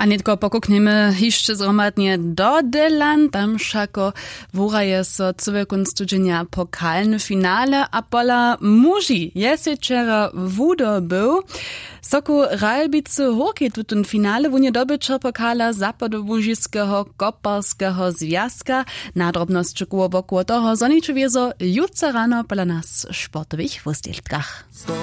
A netko pokukneme jeszcze zromadnie do Delan, tam šako wuraje so cywe kunstudzenia pokalne finale, a pola muži je wczera wudo był. Soku Ralbicy Horki tutun finale wunie dobycza pokala zapadobużyskiego koparskiego związka. Na drobności wokół toho zoniczy wiezo jutro rano pola nas sportowych wustiltkach.